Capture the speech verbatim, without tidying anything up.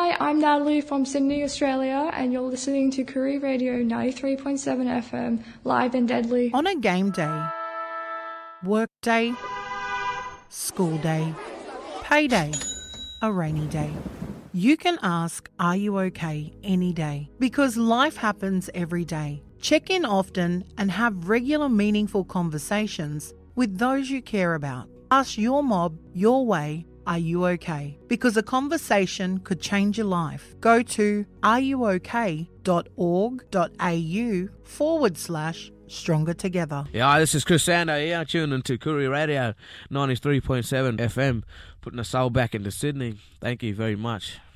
Hi, I'm Natalie from Sydney, Australia, and you're listening to Koori Radio ninety-three point seven F M, live and deadly. On a game day, work day, school day, payday, a rainy day, you can ask, are you okay, any day? Because life happens every day. Check in often and have regular meaningful conversations with those you care about. Ask your mob your way, are you okay? Because a conversation could change your life. Go to areyouok.org.au forward slash stronger together. Yeah, this is Chris Sando here, tuning to Koori Radio ninety-three point seven F M, putting the soul back into Sydney. Thank you very much.